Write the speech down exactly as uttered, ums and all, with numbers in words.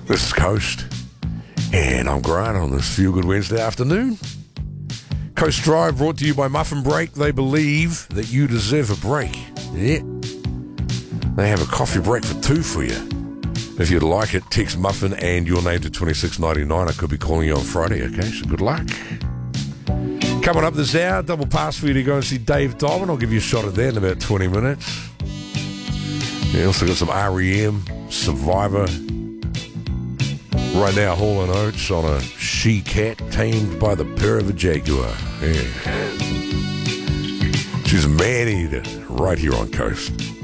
This is Coast, and I'm Grant on this Feel Good Wednesday afternoon. Coast Drive brought to you by Muffin Break. They believe that you deserve a break. Yeah. They have a coffee break for two for you. If you'd like it, text Muffin and your name to twenty-six ninety-nine. I could be calling you on Friday, okay? So good luck. Coming up this hour, double pass for you to go and see Dave Diamond. I'll give you a shot at that in about twenty minutes. You also got some R E M, Survivor. Right now, Hall and Oates on a she-cat tamed by the purr of a jaguar. Yeah. She's a man-eater right here on Coast.